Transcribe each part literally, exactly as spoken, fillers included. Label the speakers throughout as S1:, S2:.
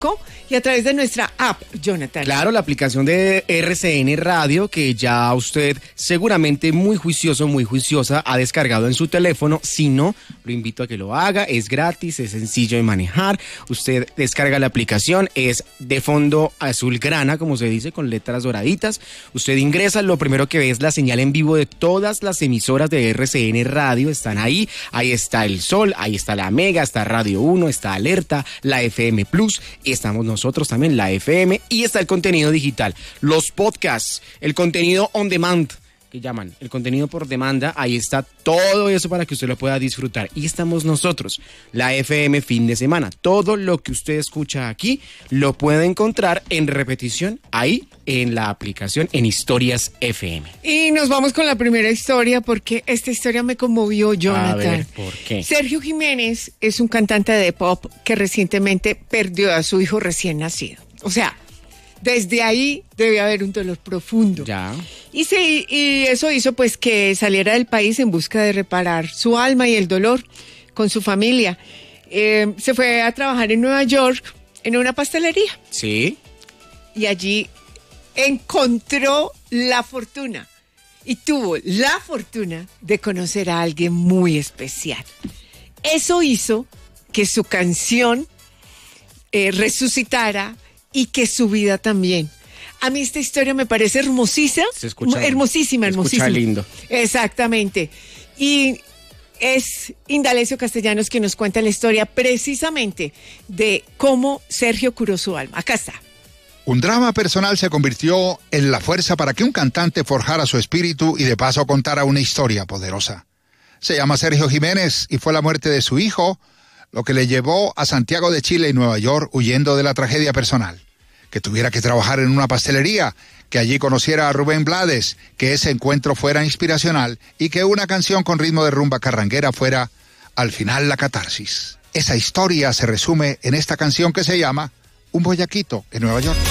S1: com y a través de nuestra app, Jonathan.
S2: Claro, la aplicación de R C N Radio, que ya usted seguramente muy juicioso, muy juiciosa, ha descargado en su teléfono. Si no, lo invito a que lo haga, es gratis, es sencillo de manejar. Usted descarga la aplicación, es de fondo azul grana, como se dice, con letras doraditas. Usted ingresa, lo primero que ve es la señal en vivo de todas las emisoras de R C N Radio, están ahí. Ahí está El Sol, ahí está la Mega, está Radio uno, está Alerta, la F M Plus, y estamos nosotros también, la F M, y está el contenido digital, los podcasts, el contenido on demand, que llaman, el contenido por demanda. Ahí está todo eso para que usted lo pueda disfrutar. Y estamos nosotros, la F M fin de semana. Todo lo que usted escucha aquí lo puede encontrar en repetición ahí en la aplicación, en Historias F M.
S1: Y nos vamos con la primera historia, porque esta historia me conmovió, Jonathan.
S2: A ver, ¿por qué?
S1: Sergio Jiménez es un cantante de pop que recientemente perdió a su hijo recién nacido. O sea, desde ahí debe haber un dolor profundo.
S2: Ya.
S1: Y, sí, y eso hizo pues que saliera del país en busca de reparar su alma y el dolor con su familia. Eh, se fue a trabajar en Nueva York en una pastelería.
S2: Sí.
S1: Y allí encontró la fortuna y tuvo la fortuna de conocer a alguien muy especial. Eso hizo que su canción eh, resucitara y que su vida también. A mí esta historia me parece hermosísima.
S2: Se escucha,
S1: hermosísima,
S2: se
S1: hermosísima.
S2: escucha lindo.
S1: Exactamente. Y es Indalecio Castellanos quien nos cuenta la historia precisamente de cómo Sergio curó su alma. Acá está.
S3: Un drama personal se convirtió en la fuerza para que un cantante forjara su espíritu y de paso contara una historia poderosa. Se llama Sergio Jiménez y fue la muerte de su hijo lo que le llevó a Santiago de Chile y Nueva York huyendo de la tragedia personal. Que tuviera que trabajar en una pastelería, que allí conociera a Rubén Blades, que ese encuentro fuera inspiracional y que una canción con ritmo de rumba carranguera fuera, al final, la catarsis. Esa historia se resume en esta canción que se llama Un Boyaquito en Nueva York.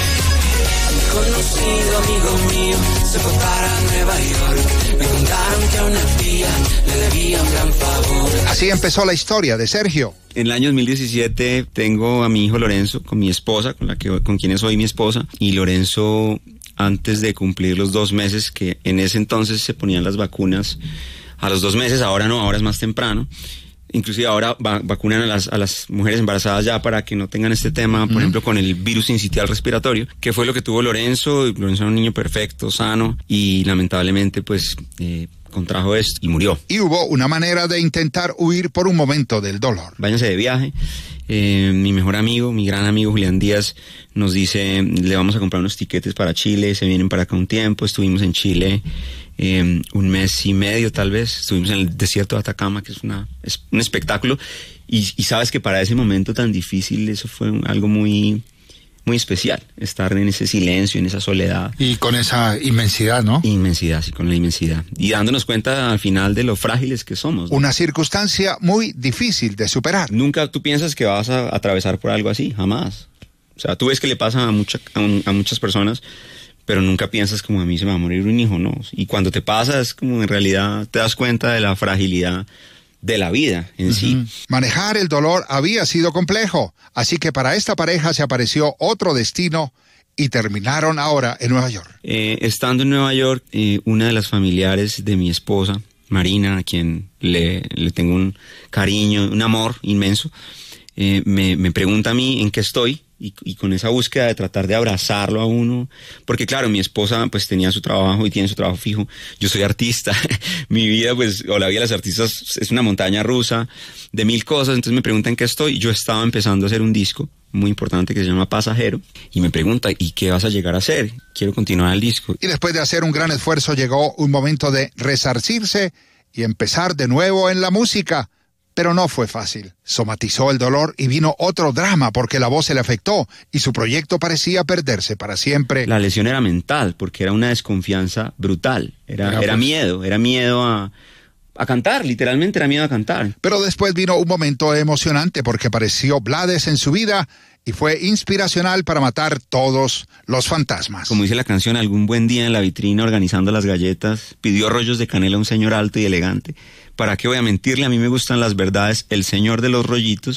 S4: Conocido amigo mío se fue para Nueva York. Me contaron que a una tía le debía un gran favor.
S3: Así empezó la historia de Sergio.
S5: En el año dos mil diecisiete tengo a mi hijo Lorenzo con mi esposa, con la que con quien soy mi esposa, y Lorenzo, antes de cumplir los dos meses, que en ese entonces se ponían las vacunas a los dos meses, ahora no, ahora es más temprano. Inclusive ahora va, vacunan a las, a las mujeres embarazadas ya para que no tengan este tema, por uh-huh. ejemplo, con el virus sincitial respiratorio, que fue lo que tuvo Lorenzo. Lorenzo era un niño perfecto, sano, y lamentablemente pues eh, contrajo esto y murió.
S3: Y hubo una manera de intentar huir por un momento del dolor.
S5: Váyanse de viaje. Eh, mi mejor amigo, mi gran amigo Julián Díaz nos dice, le vamos a comprar unos tiquetes para Chile, se vienen para acá un tiempo. Estuvimos en Chile eh, un mes y medio tal vez, estuvimos en el desierto de Atacama, que es, una, es un espectáculo, y, y sabes que para ese momento tan difícil eso fue un, algo muy... muy especial, estar en ese silencio, en esa soledad.
S3: Y con esa inmensidad, ¿no?
S5: Inmensidad, sí, con la inmensidad. Y dándonos cuenta al final de lo frágiles que somos, ¿no?
S3: Una circunstancia muy difícil de superar.
S5: Nunca tú piensas que vas a atravesar por algo así, jamás. O sea, tú ves que le pasa a, mucha, a, un, a muchas personas, pero nunca piensas como a mí se me va a morir un hijo, ¿no? Y cuando te pasa es como en realidad te das cuenta de la fragilidad de la vida en uh-huh. sí.
S3: Manejar el dolor había sido complejo, así que para esta pareja se apareció otro destino y terminaron ahora en Nueva York.
S5: Eh, estando en Nueva York, eh, una de las familiares de mi esposa, Marina, a quien le, le tengo un cariño, un amor inmenso, eh, me, me pregunta a mí en qué estoy. Y, y con esa búsqueda de tratar de abrazarlo a uno, porque claro, mi esposa pues tenía su trabajo y tiene su trabajo fijo, yo soy artista, mi vida pues, o la vida de los artistas es una montaña rusa de mil cosas, entonces me preguntan qué estoy, yo estaba empezando a hacer un disco muy importante que se llama Pasajero, y me pregunta, ¿y qué vas a llegar a hacer? Quiero continuar el disco.
S3: Y después de hacer un gran esfuerzo llegó un momento de resarcirse y empezar de nuevo en la música. Pero no fue fácil. Somatizó el dolor y vino otro drama porque la voz se le afectó y su proyecto parecía perderse para siempre.
S5: La lesión era mental porque era una desconfianza brutal. Era, era, era miedo, era miedo a, a cantar, literalmente era miedo a cantar.
S3: Pero después vino un momento emocionante porque apareció Blades en su vida y fue inspiracional para matar todos los fantasmas.
S5: Como dice la canción, algún buen día en la vitrina organizando las galletas, pidió rollos de canela a un señor alto y elegante. ¿Para qué voy a mentirle? A mí me gustan las verdades. El señor de los rollitos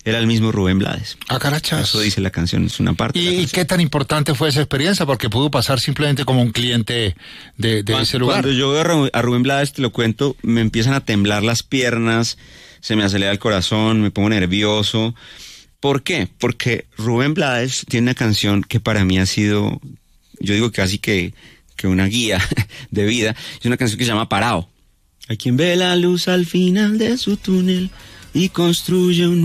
S5: era el mismo Rubén Blades.
S3: Ah, carachas.
S5: Eso dice la canción, es una parte de la
S3: ¿Y
S5: canción.
S3: qué tan importante fue esa experiencia? Porque pudo pasar simplemente como un cliente de, de
S5: Cuando,
S3: ese lugar.
S5: cuando yo veo a Ru- a Rubén Blades, te lo cuento, me empiezan a temblar las piernas, se me acelera el corazón, me pongo nervioso. ¿Por qué? Porque Rubén Blades tiene una canción que para mí ha sido, yo digo casi que, que una guía de vida. Es una canción que se llama Parao. Hay quien ve la luz al final de su túnel y construye un